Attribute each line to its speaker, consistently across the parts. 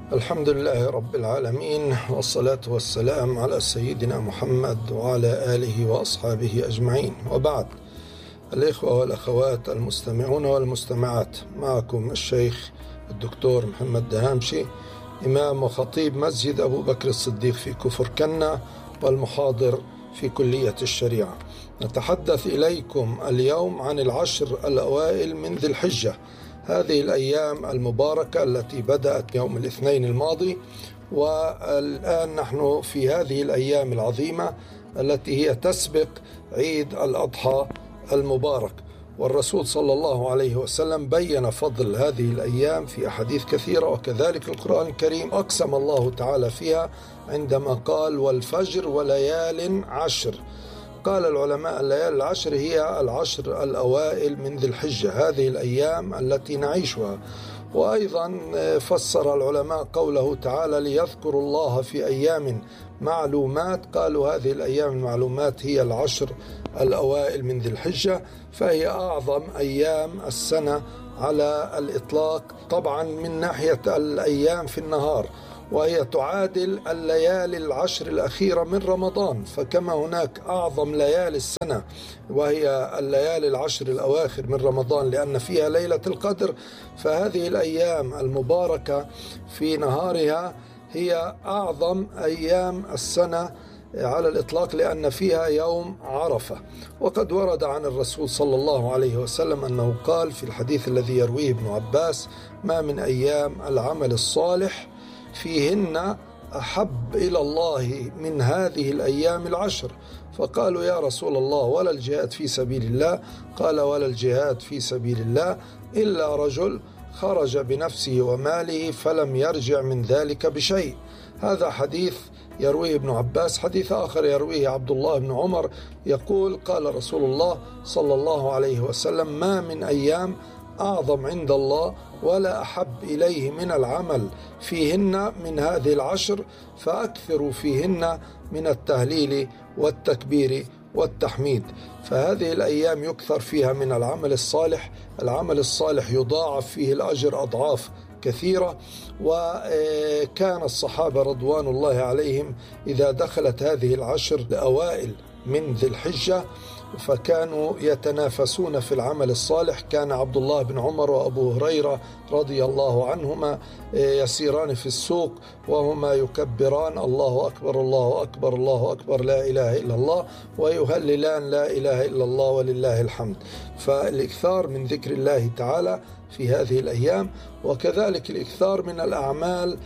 Speaker 1: الحمد لله رب العالمين، والصلاة والسلام على سيدنا محمد وعلى آله وأصحابه أجمعين، وبعد. الإخوة والأخوات المستمعون والمستمعات، معكم الشيخ الدكتور محمد دهامشي، إمام وخطيب مسجد أبو بكر الصديق في كفر كنا، والمحاضر في كلية الشريعة. نتحدث إليكم اليوم عن العشر الأوائل من ذي الحجة، هذه الأيام المباركة التي بدأت يوم الاثنين الماضي، والآن نحن في هذه الأيام العظيمة التي هي تسبق عيد الأضحى المبارك. والرسول صلى الله عليه وسلم بين فضل هذه الأيام في أحاديث كثيرة، وكذلك القرآن الكريم أقسم الله تعالى فيها عندما قال: والفجر وليال عشر. قال العلماء الليالي العشر هي العشر الأوائل من ذي الحجة، هذه الأيام التي نعيشها. وأيضا فسر العلماء قوله تعالى: ليذكروا الله في أيام معلومات. قالوا هذه الأيام المعلومات هي العشر الأوائل من ذي الحجة، فهي أعظم أيام السنة على الإطلاق، طبعا من ناحية الأيام في النهار، وهي تعادل الليالي العشر الأخيرة من رمضان. فكما هناك أعظم ليالي السنة وهي الليالي العشر الأواخر من رمضان لأن فيها ليلة القدر، فهذه الأيام المباركة في نهارها هي أعظم أيام السنة على الإطلاق، لأن فيها يوم عرفة. وقد ورد عن الرسول صلى الله عليه وسلم أنه قال في الحديث الذي يرويه ابن عباس: ما من أيام العمل الصالح فيهن أحب إلى الله من هذه الأيام العشر. فقالوا: يا رسول الله، ولا الجهاد في سبيل الله؟ قال: ولا الجهاد في سبيل الله إلا رجل خرج بنفسه وماله فلم يرجع من ذلك بشيء. هذا حديث يرويه ابن عباس. حديث آخر يرويه عبد الله بن عمر يقول: قال رسول الله صلى الله عليه وسلم: ما من أيام أعظم عند الله ولا أحب إليه من العمل فيهن من هذه العشر، فأكثروا فيهن من التهليل والتكبير والتحميد. فهذه الأيام يكثر فيها من العمل الصالح، العمل الصالح يضاعف فيه الأجر أضعاف كثيرة. وكان الصحابة رضوان الله عليهم إذا دخلت هذه العشر الأوائل من ذي الحجة فكانوا يتنافسون في العمل الصالح. كان عبد الله بن عمر وأبو هريرة رضي الله عنهما يسيران في السوق وهما يكبران: الله أكبر الله أكبر الله أكبر لا إله إلا الله، ويهللان: لا إله إلا الله ولله الحمد. فالإكثار من ذكر الله تعالى في هذه الأيام، وكذلك الإكثار من الأعمال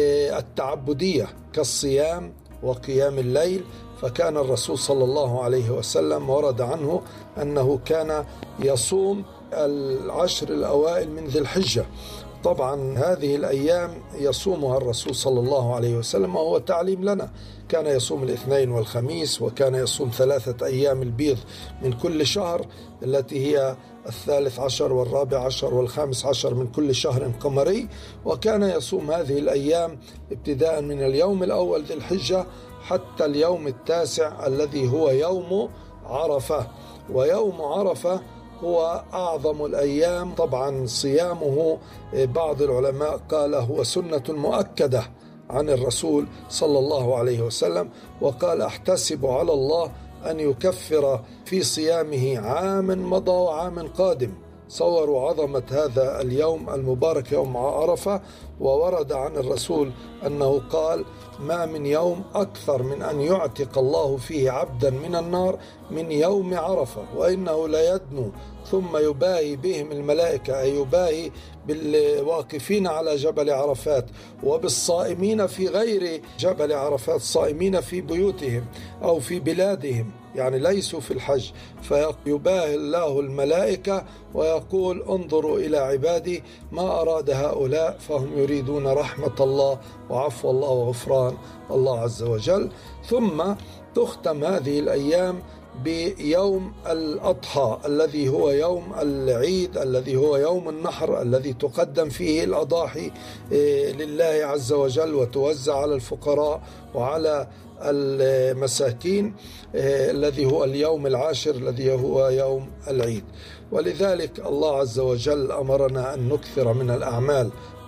Speaker 1: التعبدية كالصيام وقيام الليل. فكان الرسول صلى الله عليه وسلم ورد عنه أنه كان يصوم العشر الأوائل من ذي الحجة. طبعا هذه الأيام يصومها الرسول صلى الله عليه وسلم وهو تعليم لنا. كان يصوم الاثنين والخميس، وكان يصوم 3 أيام البيض من كل شهر التي هي 13 والرابع عشر وال15 من كل شهر قمري، وكان يصوم هذه الأيام ابتداء من اليوم الأول ذي الحجة حتى اليوم 9 الذي هو يوم عرفة. ويوم عرفة هو أعظم الأيام. طبعا صيامه بعض العلماء قال هو سنة مؤكدة عن الرسول صلى الله عليه وسلم، وقال: أحتسب على الله أن يكفر في صيامه عام مضى وعام قادم. صوروا عظمة هذا اليوم المبارك يوم عرفة. وورد عن الرسول أنه قال: ما من يوم أكثر من أن يعتق الله فيه عبدا من النار من يوم عرفة، وإنه لا يدنو ثم يباهي بهم الملائكة، أي يباهي بالواقفين على جبل عرفات وبالصائمين في غير جبل عرفات، صائمين في بيوتهم أو في بلادهم، يعني ليسوا في الحج. فيباهي الله الملائكة ويقول: انظروا إلى عبادي ما أراد هؤلاء، فهم يريدون رحمة الله وعفو الله وغفران الله عز وجل. ثم تختم هذه الأيام بيوم الأضحى الذي هو يوم العيد، الذي هو يوم النحر، الذي تقدم فيه الأضاحي لله عز وجل وتوزع على الفقراء وعلى المساكين، الذي هو اليوم العاشر الذي هو يوم العيد. ولذلك الله عز وجل أمرنا أن نكثر من الأعمال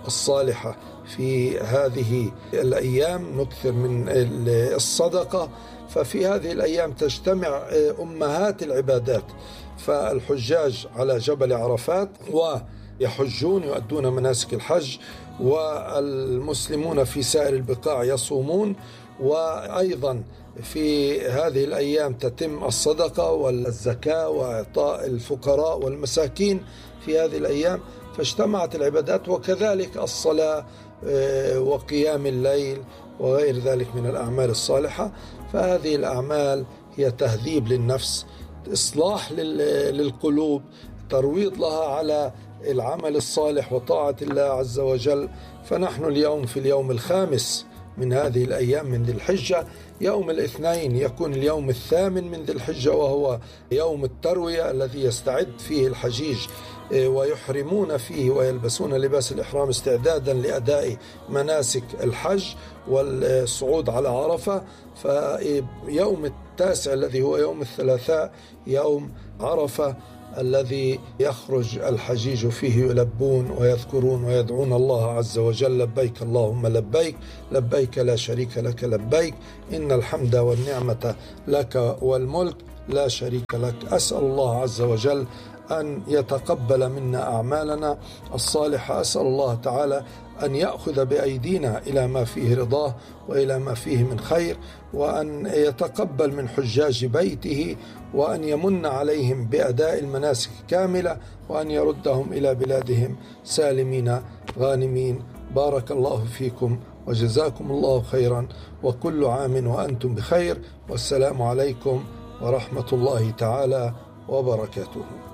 Speaker 1: الصالحة في هذه الأيام، نكثر من الصدقة. ففي هذه الأيام تجتمع أمهات العبادات، فالحجاج على جبل عرفات ويحجون يؤدون مناسك الحج، والمسلمون في سائر البقاع يصومون. وأيضا في هذه الأيام تتم الصدقة والزكاة وإعطاء الفقراء والمساكين في هذه الأيام، فاجتمعت العبادات، وكذلك الصلاة وقيام الليل وغير ذلك من الأعمال الصالحة. فهذه الأعمال هي تهذيب للنفس، إصلاح للقلوب، ترويض لها على العمل الصالح وطاعة الله عز وجل. فنحن اليوم في اليوم الخامس من هذه الأيام من ذي الحجة. يوم الاثنين يكون اليوم الثامن من ذي الحجة، وهو يوم التروية الذي يستعد فيه الحجيج ويحرمون فيه ويلبسون لباس الإحرام استعدادا لأداء مناسك الحج والصعود على عرفة. فيوم التاسع الذي هو يوم الثلاثاء يوم عرفة الذي يخرج الحجيج فيه يلبون ويذكرون ويدعون الله عز وجل: لبيك اللهم لبيك، لبيك لا شريك لك لبيك، إن الحمد والنعمة لك والملك لا شريك لك. أسأل الله عز وجل أن يتقبل منا أعمالنا الصالحة. أسأل الله تعالى أن يأخذ بأيدينا إلى ما فيه رضاه وإلى ما فيه من خير، وأن يتقبل من حجاج بيته، وأن يمن عليهم بأداء المناسك كاملة، وأن يردهم إلى بلادهم سالمين غانمين. بارك الله فيكم وجزاكم الله خيرا، وكل عام وأنتم بخير، والسلام عليكم ورحمة الله تعالى وبركاته.